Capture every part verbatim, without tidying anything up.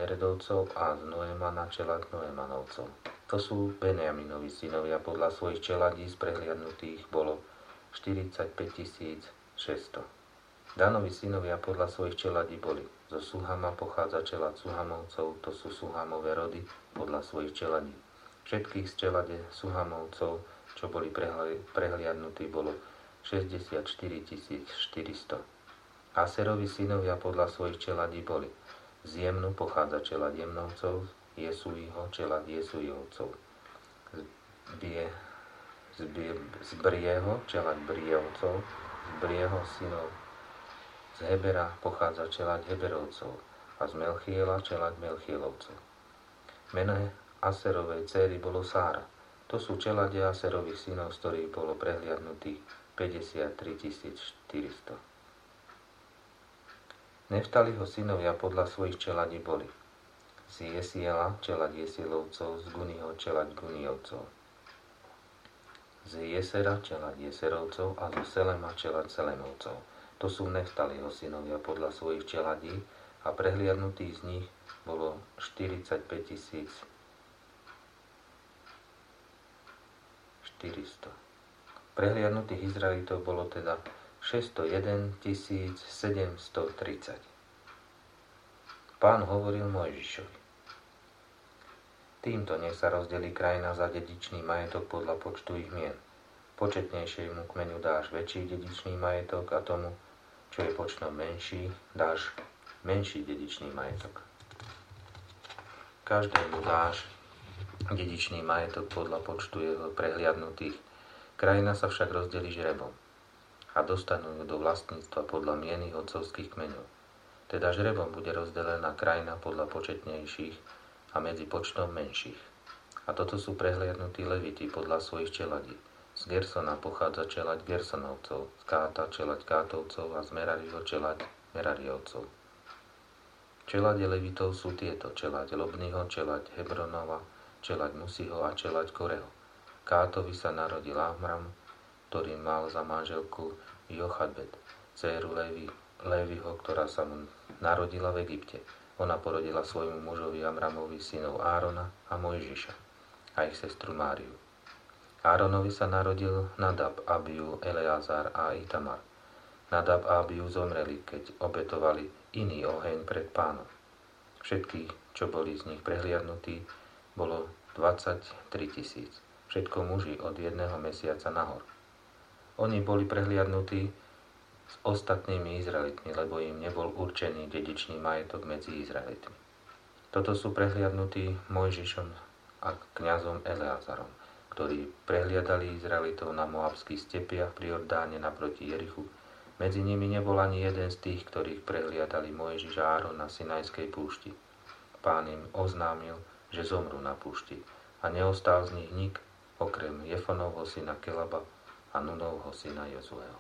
Heredovcov a z Noémana čeľaď Noémanovcov. To sú Benjaminovi synovia, podľa svojich čeladí z prehliadnutých bolo štyridsaťpäť tisíc šesťsto. Danovi synovia podľa svojich čeladí boli: zo Suhama pochádza čeľaď Suhamovcov, to sú Suhamové rody podľa svojich čeladí. Všetkých z čelade Suhamovcov, čo boli prehliadnutí, bolo šesťdesiatštyri tisíc štyristo. Aserovi synovia podľa svojich čeladí boli: z Jemnu pochádza čeľaď Jemnovcov, Jesúiho čeľaď Jesújovcov. Z, Bie, z, Bie, z Brieho čeľaď Brievcov, z Brieho synov. Z Hebera pochádza čeľaď Heberovcov a z Melchiela čeľaď Melchielovcov. Meno Aserovej dcéry bolo Sára. To sú čeľade Aserových synov, z ktorých bolo prehliadnutých päťdesiattri tisíc štyristo. Neftaliho synovia podľa svojich čeladí boli: z Jesiela čeľaď Jesielovcov, z Guniho čeľaď Guniovcov. Z Jesera čeľaď Jeserovcov a zo Selema čeľaď Selemovcov. To sú Neftaliho synovia podľa svojich čeladí a prehliadnutých z nich bolo štyridsaťpäť tisíc štyristo. Prehliadnutých Izraelitov bolo teda šesťstojeden tisíc sedemstotridsať. Pán hovoril Mojžišovi: týmto nech sa rozdelí krajina za dedičný majetok podľa počtu ich mien. Početnejšiemu kmeňu dáš väčší dedičný majetok a tomu, čo je počtom menší, dáš menší dedičný majetok. Každému dáš dedičný majetok podľa počtu jeho prehliadnutých. Krajina sa však rozdelí žrebom a dostanú ju do vlastníctva podľa mien ich otcovských kmeňov. Teda žrebom bude rozdelená krajina podľa početnejších a medzi počtom menších. A toto sú prehliadnutí leviti podľa svojich čeladí. Z Gersona pochádza čeľaď Gersonovcov, z Káta čeľaď Kátovcov a z Merariho čeľaď Merariovcov. Čeľade levitov sú tieto: čeľaď Lobnyho, čeľaď Hebronova, čeľaď Musiho a čeľaď Koreho. Kátovi sa narodil Amram, ktorý mal za manželku Jochadbet, dcéru Lévi, Léviho, ktorá sa mu narodila v Egypte. Ona porodila svojmu mužovi Amramovi synov Árona a Mojžiša a ich sestru Máriu. Áronovi sa narodil Nadab, Abiu, Eleazar a Itamar. Nadab a Abiu zomreli, keď obetovali iný oheň pred Pánom. Všetkých, čo boli z nich prehliadnutí, bolo dvadsaťtri tisíc. Všetko muži od jedného mesiaca nahor. Oni boli prehliadnutí s ostatnými Izraelitmi, lebo im nebol určený dedičný majetok medzi Izraelitmi. Toto sú prehliadnutí Mojžišom a kňazom Eleazarom, ktorí prehliadali Izraelitov na moabských stepiach pri Jordáne naproti Jerichu. Medzi nimi nebol ani jeden z tých, ktorých prehliadali Mojžiš a Áron na Sinajskej púšti. Pán im oznámil, že zomrú na púšti, a neostal z nich nik, okrem Jefonovho syna Kelaba a Nunovho syna Jozueho.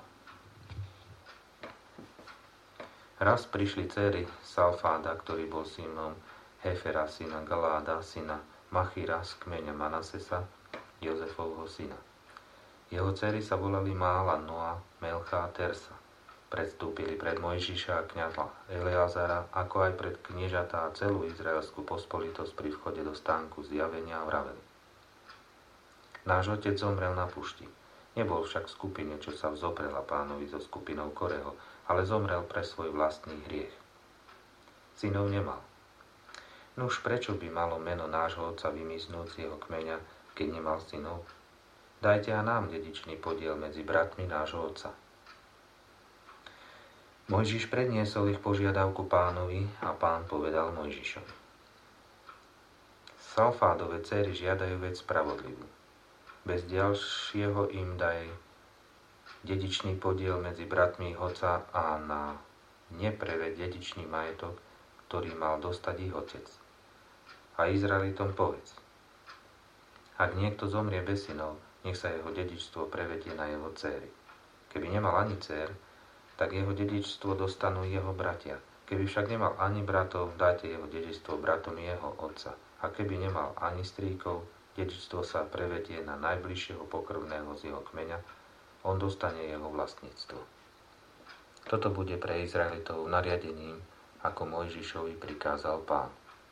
Raz prišli dcery Salfáda, ktorý bol synom Hefera, syna Galáda, syna Machira z kmeňa Manasesa, Jozefovho syna. Jeho dcery sa volali Mála, Noa, Melcha a Tersa. Predstúpili pred Mojžiša a kňaza Eleazara, ako aj pred kniežatá a celú izraelskú pospolitosť pri vchode do stánku zjavenia a vraveli: náš otec zomrel na pušti. Nebol však v skupine, čo sa vzoprela Pánovi so skupinou Koreho, ale zomrel pre svoj vlastný hriech. Synov nemal. Nuž prečo by malo meno nášho otca vymiznúť z jeho kmeňa, keď nemal synov? Dajte a nám dedičný podiel medzi bratmi nášho otca. Mojžiš predniesol ich požiadavku Pánovi a Pán povedal Mojžišovi: Salfádove dcery žiadajú vec spravodlivú. Bez ďalšieho im daj dedičný podiel medzi bratmi ich otca a na nepreved dedičný majetok, ktorý mal dostať ich otec. A Izraelitom povedz: ak niekto zomrie bez synov, nech sa jeho dedičstvo prevedie na jeho dcéry. Keby nemal ani dcér, tak jeho dedičstvo dostanú jeho bratia. Keby však nemal ani bratov, dajte jeho dedičstvo bratom jeho otca. A keby nemal ani strýkov, dedičstvo sa prevedie na najbližšieho pokrvného z jeho kmeňa, on dostane jeho vlastníctvo. Toto bude pre Izraelitov nariadením, ako Mojžišovi prikázal Pán.